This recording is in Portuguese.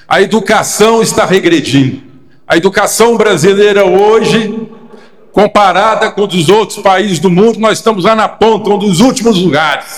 A educação está regredindo. A educação brasileira hoje, comparada com os outros países do mundo, nós estamos lá na ponta, um dos últimos lugares.